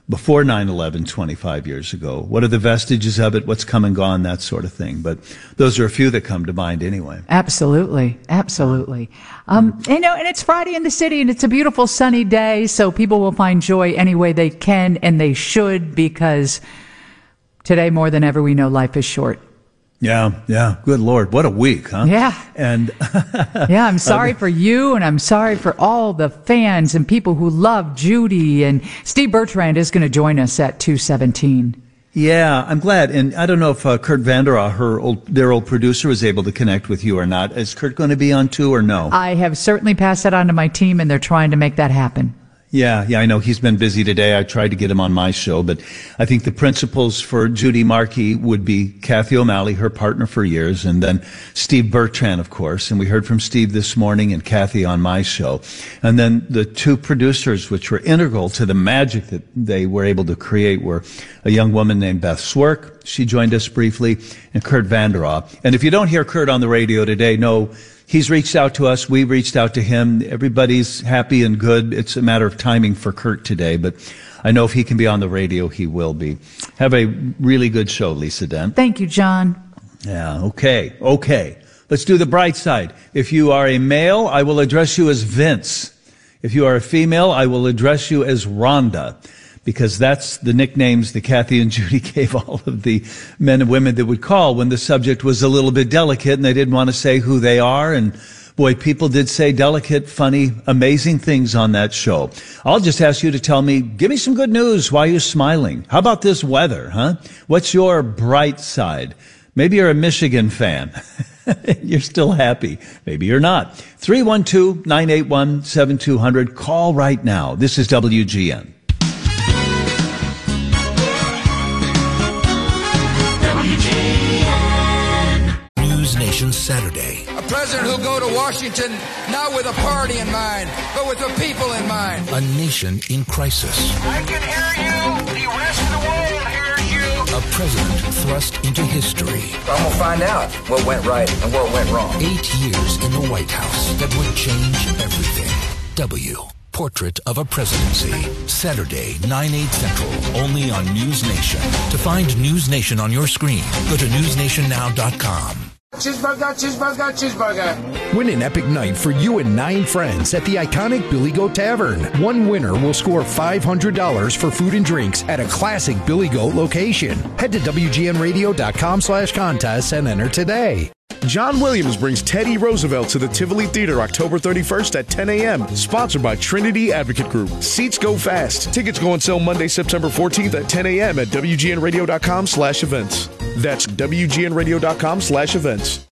before 9/11 25 years ago? What are the vestiges of it? What's come and gone? That sort of thing. But those are a few that come to mind anyway. Absolutely. Absolutely. And it's Friday in the city, and it's a beautiful sunny day, so people will find joy any way they can, and they should, because today more than ever we know life is short. Yeah. Good Lord. What a week, huh? Yeah. And yeah, I'm sorry for you, and I'm sorry for all the fans and people who love Judy. And Steve Bertrand is going to join us at 2:17. Yeah, I'm glad. And I don't know if Kurt Vanderau, their old producer, was able to connect with you or not. Is Kurt going to be on too, or no? I have certainly passed that on to my team, and they're trying to make that happen. Yeah, I know he's been busy today. I tried to get him on my show, but I think the principals for Judy Markey would be Kathy O'Malley, her partner for years, and then Steve Bertrand, of course. And we heard from Steve this morning and Kathy on my show. And then the two producers, which were integral to the magic that they were able to create, were a young woman named Beth Swerk. She joined us briefly, and Kurt Vanderau. And if you don't hear Kurt on the radio today, no, he's reached out to us. We reached out to him. Everybody's happy and good. It's a matter of timing for Kurt today, but I know if he can be on the radio, he will be. Have a really good show, Lisa Dent. Thank you, John. Yeah, okay. Let's do the bright side. If you are a male, I will address you as Vince. If you are a female, I will address you as Rhonda, because that's the nicknames that Kathy and Judy gave all of the men and women that would call when the subject was a little bit delicate and they didn't want to say who they are. And boy, people did say delicate, funny, amazing things on that show. I'll just ask you to tell me, give me some good news. Why are you smiling? How about this weather, huh? What's your bright side? Maybe you're a Michigan fan. You're still happy. Maybe you're not. 312-981-7200. Call right now. This is WGN. Nation Saturday. A president who'll go to Washington not with a party in mind, but with the people in mind. A nation in crisis. I can hear you. The rest of the world hears you. A president thrust into history. I'm going to find out what went right and what went wrong. 8 years in the White House that would change everything. Portrait of a Presidency. Saturday, 9/8 Central, only on News Nation. To find News Nation on your screen, go to newsnationnow.com. Cheeseburger, cheeseburger, cheeseburger. Win an epic night for you and 9 friends at the iconic Billy Goat Tavern. One winner will score $500 for food and drinks at a classic Billy Goat location. Head to WGNradio.com/contests and enter today. John Williams brings Teddy Roosevelt to the Tivoli Theater October 31st at 10 a.m. Sponsored by Trinity Advocate Group. Seats go fast. Tickets go on sale Monday, September 14th at 10 a.m. at WGNradio.com/events. That's WGNradio.com/events.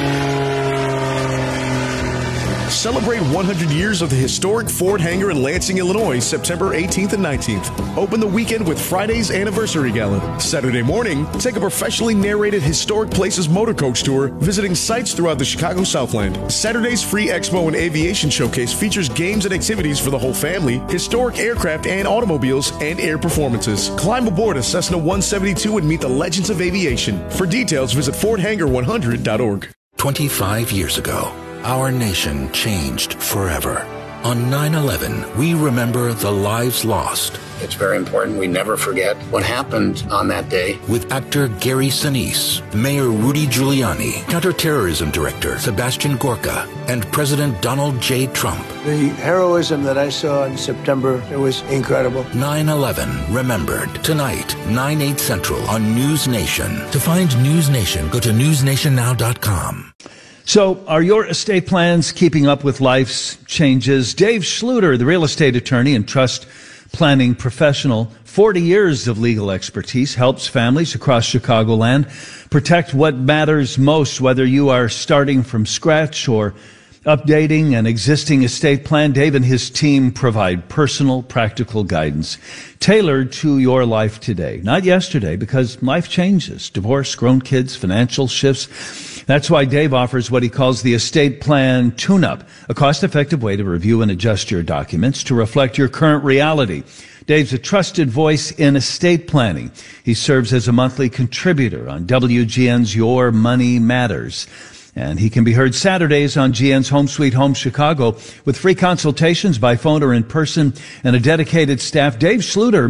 Celebrate 100 years of the historic Ford hangar in Lansing, Illinois, September 18th and 19th. Open the weekend with Friday's Anniversary Gala. Saturday morning, take a professionally narrated Historic Places motor coach tour, visiting sites throughout the Chicago Southland. Saturday's free Expo and Aviation Showcase features games and activities for the whole family, historic aircraft and automobiles, and air performances. Climb aboard a Cessna 172 and meet the legends of aviation. For details, visit FordHangar100.org. 25 years ago, our nation changed forever. On 9/11, we remember the lives lost. It's very important we never forget what happened on that day. With actor Gary Sinise, Mayor Rudy Giuliani, Counterterrorism Director Sebastian Gorka, and President Donald J. Trump. The heroism that I saw in September, it was incredible. 9/11 remembered. Tonight, 9/8 Central on News Nation. To find News Nation, go to newsnationnow.com. So, are your estate plans keeping up with life's changes? Dave Schluter, the real estate attorney and trust planning professional, 40 years of legal expertise, helps families across Chicagoland protect what matters most, whether you are starting from scratch or updating an existing estate plan. Dave and his team provide personal, practical guidance tailored to your life today, not yesterday, because life changes. Divorce, grown kids, financial shifts. That's why Dave offers what he calls the Estate Plan Tune-Up, a cost-effective way to review and adjust your documents to reflect your current reality. Dave's a trusted voice in estate planning. He serves as a monthly contributor on WGN's Your Money Matters. And he can be heard Saturdays on GN's Home Sweet Home Chicago with free consultations by phone or in person and a dedicated staff. Dave Schluter